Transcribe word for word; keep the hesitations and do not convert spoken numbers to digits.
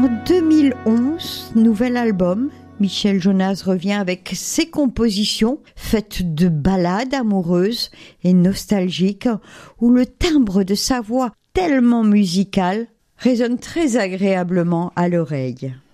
En deux mille onze, nouvel album, Michel Jonas revient avec ses compositions faites de ballades amoureuses et nostalgiques où le timbre de sa voix tellement musical résonne très agréablement à l'oreille.